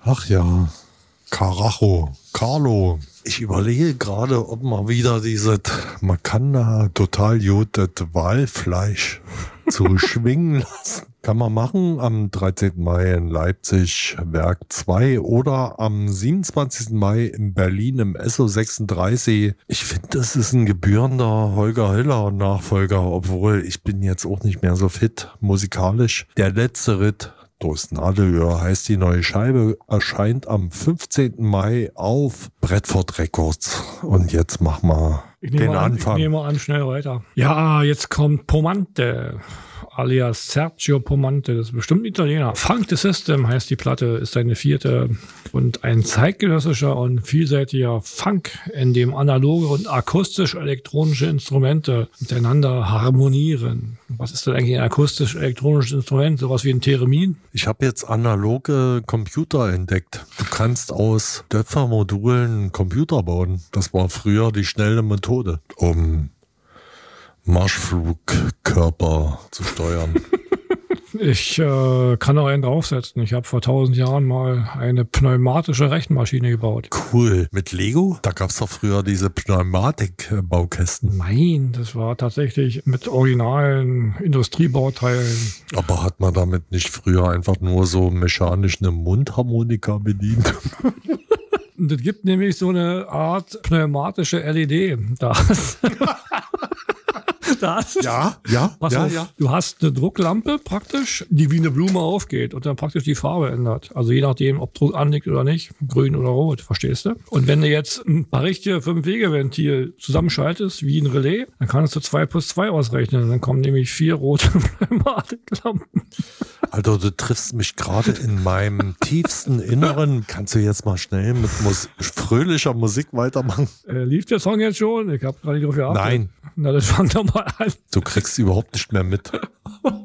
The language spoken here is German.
Ach ja, Carajo, Carlo. Ich überlege gerade, ob man wieder man kann da total gut das Walfleisch zu schwingen lassen. Kann man machen am 13. Mai in Leipzig, Werk 2 oder am 27. Mai in Berlin im SO 36. Ich finde, das ist ein gebührender Holger Hiller Nachfolger, obwohl ich bin jetzt auch nicht mehr so fit musikalisch. Der letzte Ritt durchs Nadelöhr heißt die neue Scheibe, erscheint am 15. Mai auf Bradford Records. Und jetzt mach mal den Anfang. Ich nehme an, schnell weiter. Ja, jetzt kommt Pomante, alias Sergio Pomante, das ist bestimmt ein Italiener. Funk the System heißt die Platte, ist seine 4. und ein zeitgenössischer und vielseitiger Funk, in dem analoge und akustisch-elektronische Instrumente miteinander harmonieren. Was ist denn eigentlich ein akustisch-elektronisches Instrument? Sowas wie ein Theremin? Ich habe jetzt analoge Computer entdeckt. Du kannst aus Döpfermodulen einen Computer bauen. Das war früher die schnelle Methode, um Marschflugkörper zu steuern. Ich kann auch einen draufsetzen. Ich habe vor 1000 Jahren mal eine pneumatische Rechenmaschine gebaut. Cool. Mit Lego? Da gab es doch früher diese Pneumatik-Baukästen. Nein, das war tatsächlich mit originalen Industriebauteilen. Aber hat man damit nicht früher einfach nur so mechanisch eine Mundharmonika bedient? Und es gibt nämlich so eine Art pneumatische LED. Ja. Du hast eine Drucklampe praktisch, die wie eine Blume aufgeht und dann praktisch die Farbe ändert. Also je nachdem, ob Druck anliegt oder nicht, grün oder rot, verstehst du? Und wenn du jetzt ein paar richtige 5-Wege-Ventil zusammenschaltest, wie ein Relais, dann kannst du 2 + 2 ausrechnen. Dann kommen nämlich 4 rote Pneumatiklampen. Alter, du triffst mich gerade in meinem tiefsten Inneren. Kannst du jetzt mal schnell mit fröhlicher Musik weitermachen? Lief der Song jetzt schon? Ich habe gerade nicht drauf geachtet. Nein. Na, das fang doch mal an. Du kriegst überhaupt nicht mehr mit.